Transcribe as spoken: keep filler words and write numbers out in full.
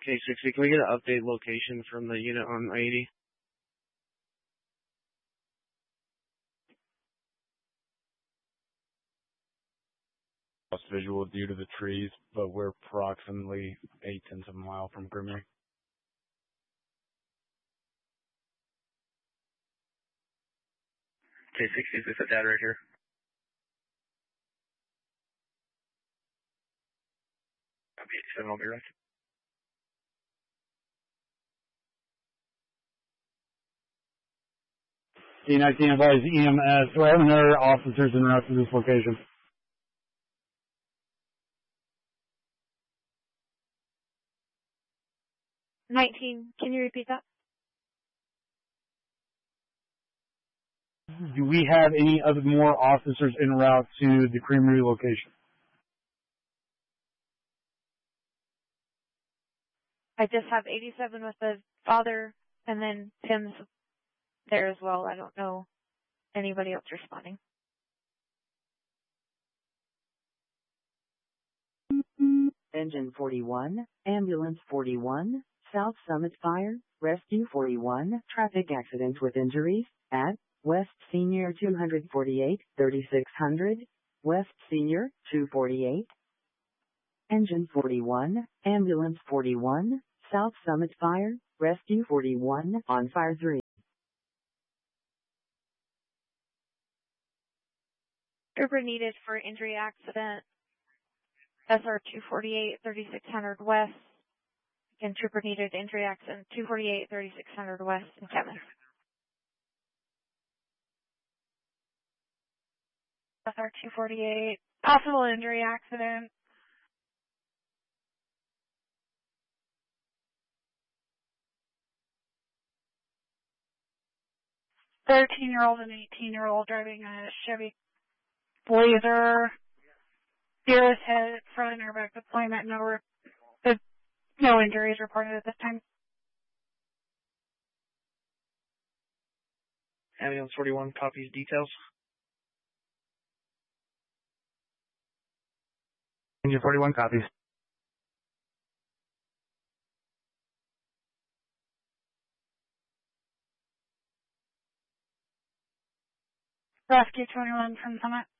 K sixty, can we get an update location from the unit on eighty? Lost visual due to the trees, but we're approximately eight tenths of a mile from Grimmery. K sixty, is that data right here? Copy eighty-seven, I'll be right. D nineteen advise E M S. Do I have another officers en route to this location? nineteen, can you repeat that? Do we have any other more officers en route to the Creamery location? I just have eighty-seven with the father, and then Tim's there as well. I don't know anybody else responding. Engine forty-one, Ambulance forty-one, South Summit Fire, Rescue forty-one, traffic accident with injuries, at West Senior two forty-eight, thirty-six hundred, West Senior two forty-eight. Engine forty-one, Ambulance forty-one, South Summit Fire, Rescue forty-one, on Fire three. Trooper needed for injury accident, S R two forty-eight, thirty-six hundred West. Again, trooper needed injury accident, two forty-eight, thirty-six hundred West in Chapman. S R two forty-eight, possible injury accident. thirteen-year-old and eighteen-year-old driving a Chevy Blazer. Dearest head, front airbag deployment, no, re- no injuries reported at this time. Ambulance forty-one copies details. Engine forty-one copies. Rescue twenty-one from Summit.